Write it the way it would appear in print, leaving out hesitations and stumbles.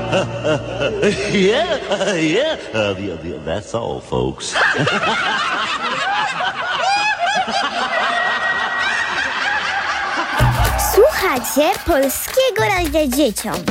Yeah. That's all, folks. Słuchacie Polskiego Radia Dzieciom.